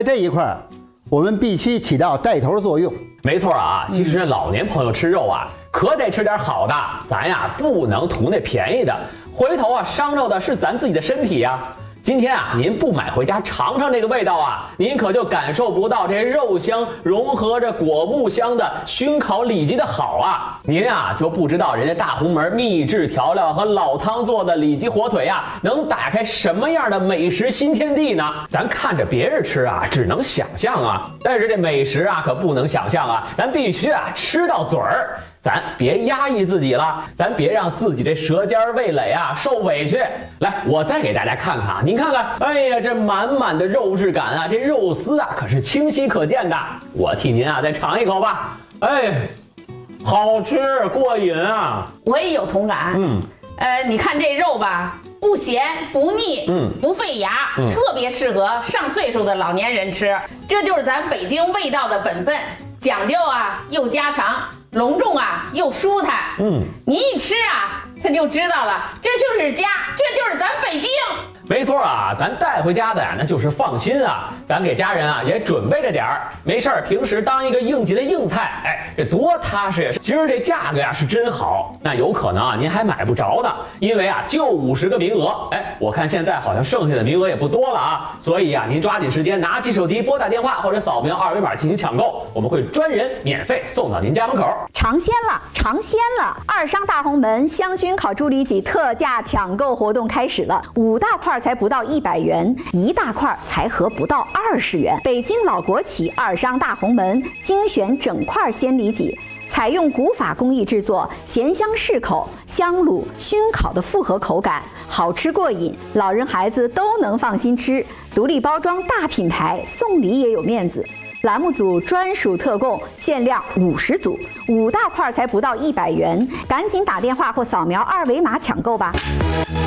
这一块我们必须起到带头作用。 没错啊，其实老年朋友吃肉啊，可得吃点好的，咱呀不能图那便宜的，回头啊伤着的是咱自己的身体呀。今天啊，您不买回家尝尝这个味道啊，您可就感受不到这肉香融合着果木香的熏烤里脊的好啊！您啊就不知道人家大红门秘制调料和老汤做的里脊火腿呀，能打开什么样的美食新天地呢？咱看着别人吃啊，只能想象啊，但是这美食啊可不能想象啊，咱必须啊吃到嘴儿。咱别压抑自己了，咱别让自己这舌尖味蕾啊受委屈。来，我再给大家看看啊，您看看，哎呀，这满满的肉质感啊，这肉丝啊可是清晰可见的。我替您啊再尝一口吧。哎，好吃过瘾啊！ 我也有同感。你看这肉吧，不咸不腻，不费牙，特别适合上岁数的老年人吃。这就是咱北京味道的本分，讲究啊又家常。隆重啊，又舒坦。你一吃啊，他就知道了，这就是家，这就是咱北京。 没错啊，咱带回家的呀，那就是放心啊。咱给家人啊也准备着点儿，没事儿，平时当一个应急的硬菜，哎，这多踏实呀！今儿这价格呀是真好，那有可能啊您还买不着呢，因为啊就50个名额。哎，我看现在好像剩下的名额也不多了啊，所以啊您抓紧时间，拿起手机拨打电话或者扫描2维码进行抢购，我们会专人免费送到您家门口。 尝鲜了，尝鲜了！二商大红门香熏烤猪里脊特价抢购活动开始了，5大块才不到100元，1大块才合不到20元。北京老国企二商大红门精选整块鲜里脊，采用古法工艺制作，咸香适口，香卤熏烤的复合口感，好吃过瘾，老人孩子都能放心吃。独立包装大品牌，送礼也有面子。栏目组专属特供，限量50组，5大块才不到100元，赶紧打电话或扫描2维码抢购吧。